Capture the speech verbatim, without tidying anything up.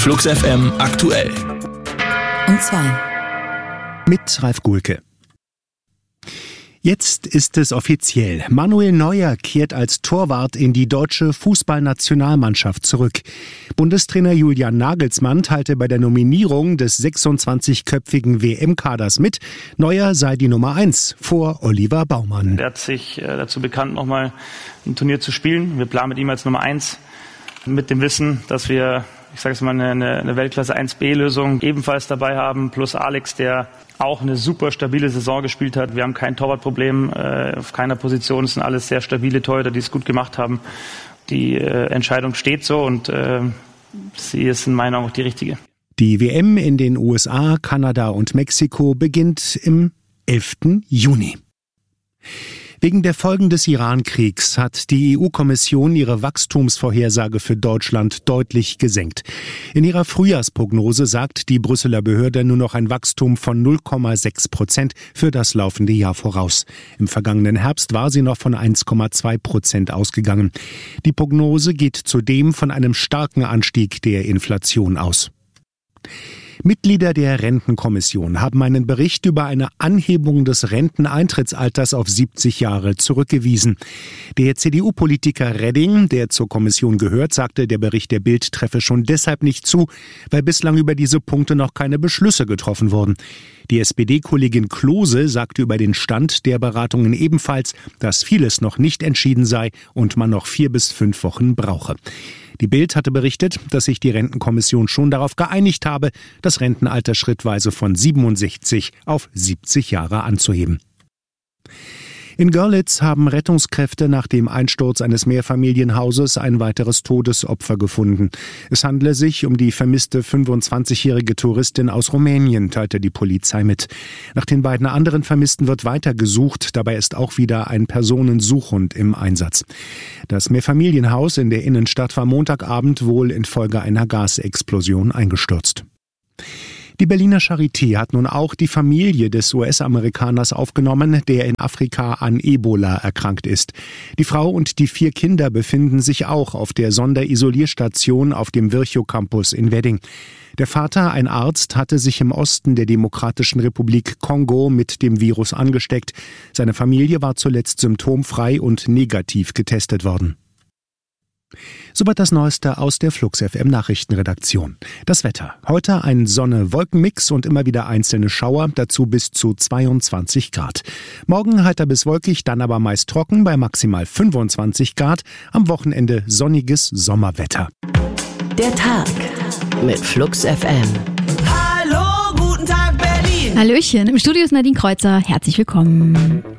Flux F M aktuell. Und zwei. Mit Ralf Gulke. Jetzt ist es offiziell. Manuel Neuer kehrt als Torwart in die deutsche Fußballnationalmannschaft zurück. Bundestrainer Julian Nagelsmann teilte bei der Nominierung des sechsundzwanzigköpfigen W M-Kaders mit, Neuer sei die Nummer eins vor Oliver Baumann. Er hat sich dazu bekannt, nochmal ein Turnier zu spielen. Wir planen mit ihm als Nummer eins mit dem Wissen, dass wir, ich sage es mal, eine, eine Weltklasse eins B-Lösung ebenfalls dabei haben, plus Alex, der auch eine super stabile Saison gespielt hat. Wir haben kein Torwartproblem äh, auf keiner Position. Es sind alles sehr stabile Torhüter, die es gut gemacht haben. Die äh, Entscheidung steht so und äh, sie ist in meiner Meinung auch die richtige. Die W M in den U S A, Kanada und Mexiko beginnt im elften Juni. Wegen der Folgen des Iran-Kriegs hat die E U-Kommission ihre Wachstumsvorhersage für Deutschland deutlich gesenkt. In ihrer Frühjahrsprognose sagt die Brüsseler Behörde nur noch ein Wachstum von null Komma sechs Prozent für das laufende Jahr voraus. Im vergangenen Herbst war sie noch von eins Komma zwei Prozent ausgegangen. Die Prognose geht zudem von einem starken Anstieg der Inflation aus. Mitglieder der Rentenkommission haben einen Bericht über eine Anhebung des Renteneintrittsalters auf siebzig Jahre zurückgewiesen. Der C D U-Politiker Redding, der zur Kommission gehört, sagte, der Bericht der Bild treffe schon deshalb nicht zu, weil bislang über diese Punkte noch keine Beschlüsse getroffen wurden. Die S P D-Kollegin Klose sagte über den Stand der Beratungen ebenfalls, dass vieles noch nicht entschieden sei und man noch vier bis fünf Wochen brauche. Die Bild hatte berichtet, dass sich die Rentenkommission schon darauf geeinigt habe, das Rentenalter schrittweise von siebenundsechzig auf siebzig Jahre anzuheben. In Görlitz haben Rettungskräfte nach dem Einsturz eines Mehrfamilienhauses ein weiteres Todesopfer gefunden. Es handle sich um die vermisste fünfundzwanzigjährige Touristin aus Rumänien, teilte die Polizei mit. Nach den beiden anderen Vermissten wird weiter gesucht. Dabei ist auch wieder ein Personensuchhund im Einsatz. Das Mehrfamilienhaus in der Innenstadt war Montagabend wohl infolge einer Gasexplosion eingestürzt. Die Berliner Charité hat nun auch die Familie des U S-Amerikaners aufgenommen, der in Afrika an Ebola erkrankt ist. Die Frau und die vier Kinder befinden sich auch auf der Sonderisolierstation auf dem Virchow-Campus in Wedding. Der Vater, ein Arzt, hatte sich im Osten der Demokratischen Republik Kongo mit dem Virus angesteckt. Seine Familie war zuletzt symptomfrei und negativ getestet worden. Soweit das Neueste aus der Flux F M Nachrichtenredaktion. Das Wetter. Heute ein Sonne-Wolken-Mix und immer wieder einzelne Schauer, dazu bis zu zweiundzwanzig Grad. Morgen heiter bis wolkig, dann aber meist trocken bei maximal fünfundzwanzig Grad. Am Wochenende sonniges Sommerwetter. Der Tag mit Flux F M. Hallo, guten Tag Berlin. Hallöchen, im Studio ist Nadine Kreuzer. Herzlich willkommen.